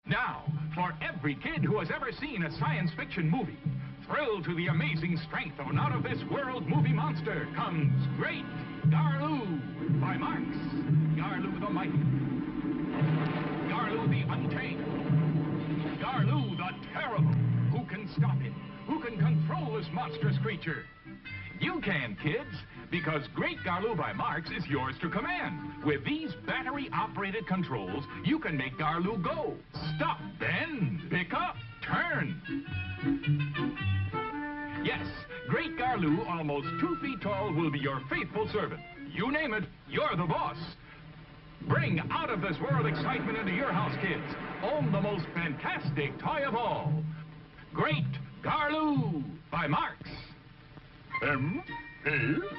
Now, for every kid who has ever seen a science fiction movie, thrilled to the amazing strength of an out-of-this-world movie monster, comes Great Garloo by Marx. Garloo the Mighty. Garloo the Untamed. Garloo the Terrible. Who can stop him? Who can control this monstrous creature? You can, kids, because Great Garloo by Marx is yours to command. With these battery-operated controls, you can make Garloo go, stop, bend, pick up, turn. Yes, Great Garloo, almost 2 feet tall, will be your faithful servant. You name it, you're the boss. Bring out-of-this-world excitement into your house, kids. Own the most fantastic toy of all. Great Garloo by Marx. M-A